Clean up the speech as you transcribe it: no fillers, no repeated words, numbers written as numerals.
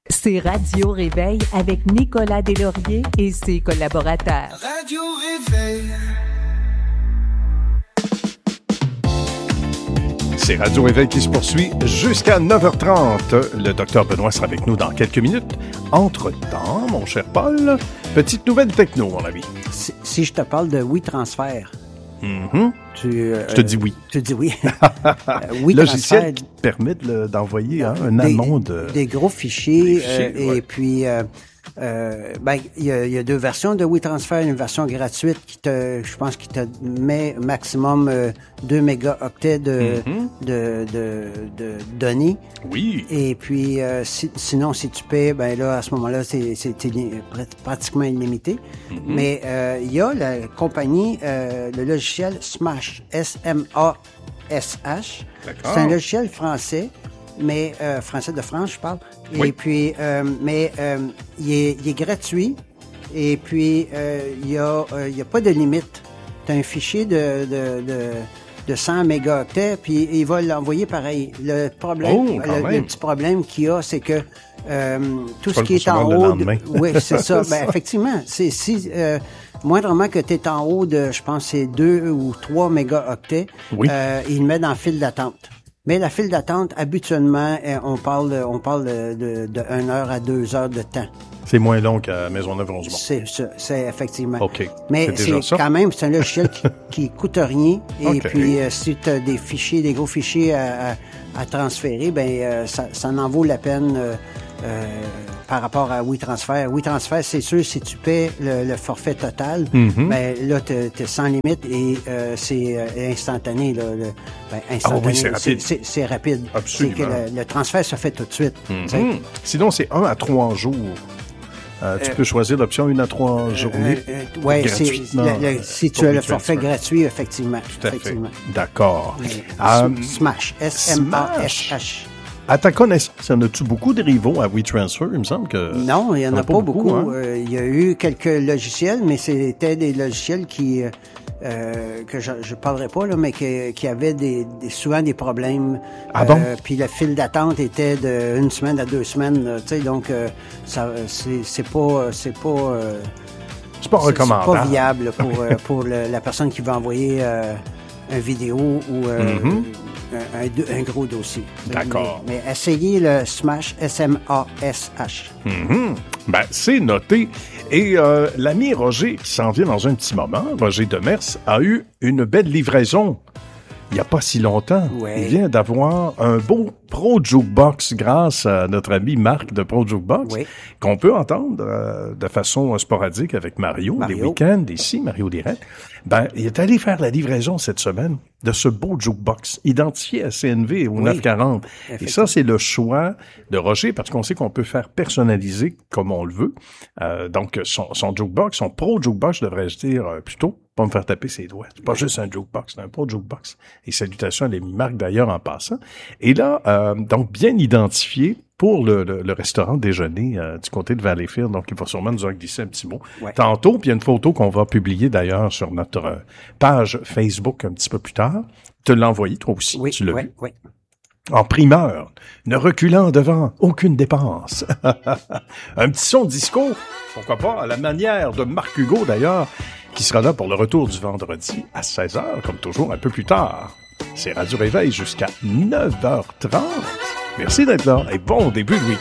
C'est Radio Réveil avec Nicolas Deslauriers et ses collaborateurs. Radio Réveil. C'est Radio Réveil qui se poursuit jusqu'à 9h30. Le docteur Benoît sera avec nous dans quelques minutes. Entre-temps, mon cher Paul, petite nouvelle techno, mon ami. Si je te parle de WeTransfer, je te dis oui. Tu dis oui. Logiciel qui te permet d'envoyer un amont des gros fichiers. Et puis, il y a deux versions de WeTransfer. Une version gratuite je pense qui te met maximum 2 mégaoctets de données. Oui. Et puis, sinon, si tu paies, là, à ce moment-là, c'est pratiquement illimité. Mais il y a la compagnie, le logiciel Smash, S-M-A-S-H. D'accord. C'est un logiciel français, mais français de France, je parle. Oui. Et puis, il est gratuit. Et puis, il y a pas de limite. Tu as un fichier de 100 mégaoctets, puis il va l'envoyer pareil. Le problème, le petit problème qu'il y a, c'est que tout ce qui est en haut... Oui, c'est ça. Effectivement, moindrement que tu es en haut de, je pense, c'est 2 ou 3 mégaoctets, il le met dans le fil d'attente. Mais la file d'attente, habituellement, on parle de 1 heure à 2 heures de temps. C'est moins long qu'à Maisonneuve-Rosemont. C'est ça, c'est effectivement. OK. Mais c'est quand même, c'est un logiciel qui coûte rien. Et puis, si tu as des gros fichiers à transférer, ça en vaut la peine par rapport à WeTransfer. WeTransfer, c'est sûr, si tu paies le forfait total, là, t'es sans limite et c'est instantané. Instantané. Oui, c'est rapide. C'est rapide. Absolument. C'est que le transfert se fait tout de suite. Sinon, c'est 1 à 3 jours. Tu peux choisir l'option 1 à 3 journées. Oui, si tu as le forfait gratuit, effectivement. Tout à fait. D'accord. Smash, S-M-A-S-H. À ta connaissance, y en a-tu beaucoup de rivaux à WeTransfer? Il me semble que... Non, il n'y en a pas beaucoup. Hein? Il y a eu quelques logiciels, mais c'était des logiciels que je parlerai pas, là, mais qui avaient souvent des problèmes. Ah bon? Puis le fil d'attente était de 1 semaine à 2 semaines, tu sais, donc c'est pas recommandable. C'est pas viable pour la personne qui veut envoyer une vidéo ou un gros dossier. D'accord. Mais essayez le Smash, S-M-A-S-H. C'est noté. Et l'ami Roger, qui s'en vient dans un petit moment, Roger Demers, a eu une belle livraison il n'y a pas si longtemps. Ouais. Il vient d'avoir un beau Pro Jukebox grâce à notre ami Marc de Pro Jukebox, qu'on peut entendre de façon sporadique avec Mario, les week-ends ici, Mario Direct. Il est allé faire la livraison cette semaine de ce beau jukebox identifié à CNV au 940. Et ça, c'est le choix de Roger, parce qu'on sait qu'on peut faire personnaliser comme on le veut. Donc, son jukebox, son Pro Jukebox, je devrais dire plutôt, pas me faire taper ses doigts. C'est pas juste un jukebox, c'est un Pro Jukebox. Et salutations à l'ami Marc d'ailleurs en passant. Et là, donc bien identifié pour le restaurant déjeuner du côté de Valleyfield. Donc, il va sûrement nous en glisser un petit mot tantôt. Puis il y a une photo qu'on va publier d'ailleurs sur notre page Facebook un petit peu plus tard. Tu l'as envoyé, toi aussi. Oui, tu l'as vu. Oui. En primeur, ne reculant devant aucune dépense. Un petit son disco, pourquoi pas, à la manière de Marc Hugo d'ailleurs, qui sera là pour le retour du vendredi à 16h, comme toujours un peu plus tard. C'est Radio Réveil jusqu'à 9h30. Merci d'être là et bon début de week-end.